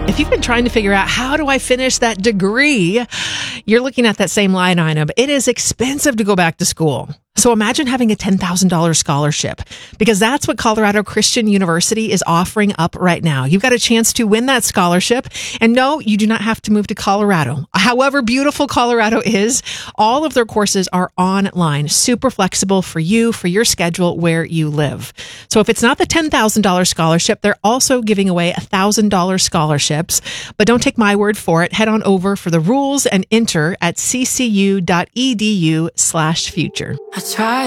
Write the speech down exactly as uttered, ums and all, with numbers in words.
If you've been trying to figure out how do I finish that degree, you're looking at that same line item. It is expensive to go back to school. So imagine having a ten thousand dollars scholarship, because that's what Colorado Christian University is offering up right now. You've got a chance to win that scholarship. And no, you do not have to move to Colorado. However beautiful Colorado is, all of their courses are online, super flexible for you, for your schedule, where you live. So if it's not the ten thousand dollars scholarship, they're also giving away one thousand dollars scholarships. But don't take my word for it. Head on over for the rules and enter at ccu.edu slash future. I try